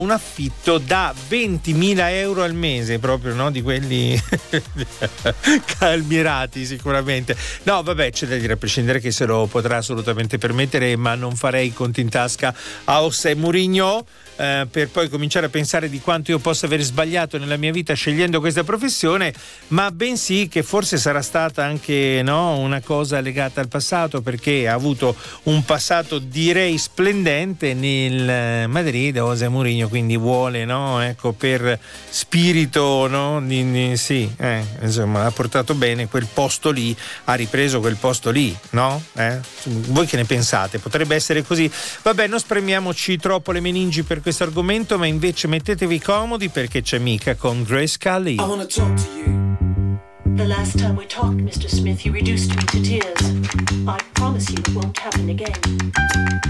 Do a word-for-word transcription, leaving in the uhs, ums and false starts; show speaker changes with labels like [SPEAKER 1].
[SPEAKER 1] un affitto da ventimila euro al mese, proprio, no? Di quelli calmierati sicuramente. No, vabbè, c'è da dire, a prescindere, che se lo potrà assolutamente permettere, ma non farei i conti in tasca a José Mourinho, eh, per poi cominciare a pensare di quanto io possa aver sbagliato nella mia vita scegliendo questa professione, ma bensì che forse sarà stata anche, no, una cosa legata al passato, perché ha avuto un passato direi splendente nel Madrid, José Mourinho, quindi vuole, no, ecco, per spirito, no, di, di, sì, eh, insomma, ha portato bene quel posto lì, ha ripreso quel posto lì, no? Eh? Voi che ne pensate? Potrebbe essere così? Vabbè, non spremiamoci troppo le meningi per questo argomento, ma invece mettetevi comodi, perché c'è Mika con Grace Kelly.
[SPEAKER 2] I wanna talk to you.
[SPEAKER 3] The last time we talked, Mister Smith, you reduced me to tears. I promise you it won't happen again.